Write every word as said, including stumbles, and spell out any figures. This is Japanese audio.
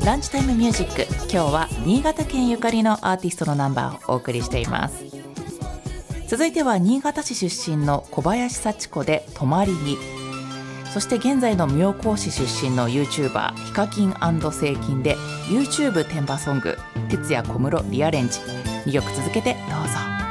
ランチタイムミュージック、今日は新潟県ゆかりのアーティストのナンバーをお送りしています。続いては新潟市出身の小林幸子で泊まりに、そして現在の妙高市出身の YouTuber ヒカキン&セイキンで YouTube テンバソング徹夜小室リアレンジ、にきょく続けてどうぞ。